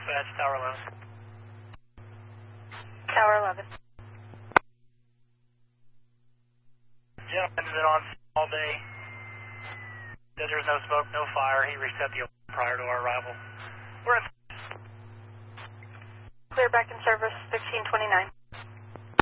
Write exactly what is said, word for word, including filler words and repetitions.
dispatch, Tower eleven. Tower eleven. Gentleman has been on all day. Said there was no smoke, no fire. He reset the alarm prior to our arrival. We're in. Clear back in service, fifteen twenty-nine.